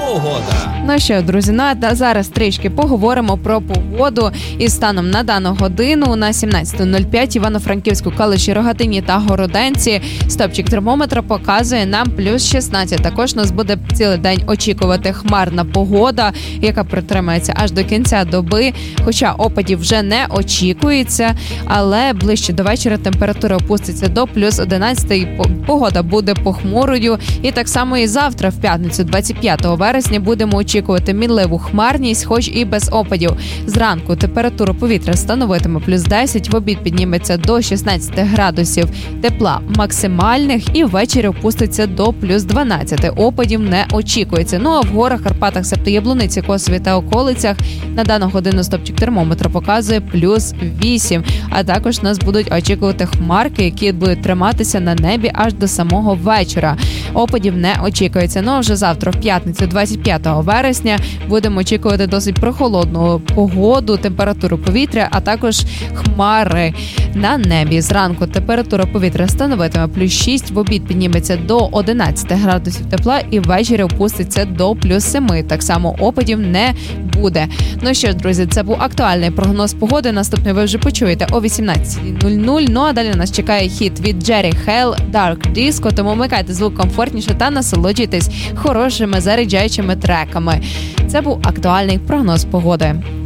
погода. Ну що, друзі, зараз трішки поговоримо про погоду. І станом на дану годину на 17:05 Івано-Франківську, Калуші, Рогатині та Городенці стопчик термометра показує нам плюс 16. Також нас буде цілий день очікувати хмарна погода, яка протримається аж до кінця доби. Хоча опадів вже не очікується, але ближче до вечора температура опуститься до плюс 11 і погода буде похмурою. І так само і завтра, в п'ятницю, 25 вересня, будемо очікувати мінливу хмарність, хоч і без опадів. Зранку температура повітря становитиме плюс 10, в обід підніметься до 16 градусів тепла максимальних і ввечері опуститься до плюс 12. Опадів не очікується. Ну а в горах, Карпатах, Септояблуниці, Косові та околицях на дану годину стопчик термометра показує плюс 8. А також нас будуть очікувати хмарки, які будуть триматися на небі аж до самого вечора. Опадів не очікується. Ну а вже завтра, в п'ятницю, 25 вересня, будемо очікувати досить прохолодну погоду, температуру повітря, а також хмари на небі. Зранку температура повітря становитиме плюс 6, в обід підніметься до 11 градусів тепла і ввечері опуститься до плюс 7. Так само опадів не буде. Ну що ж, друзі, це був актуальний прогноз погоди. Наступний ви вже почуєте о 18:00. Ну а далі нас чекає хіт від Джері Хейл Dark Disco, тому вмикайте звук комфортніше та насолоджуйтесь хорошими заряджаючими треками. Це був актуальний прогноз погоди.